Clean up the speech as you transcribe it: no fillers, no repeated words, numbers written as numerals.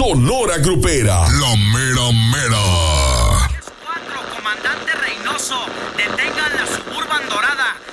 Sonora Grupera. La mera mera. 4, comandante Reynoso. Detengan la Suburban Dorada.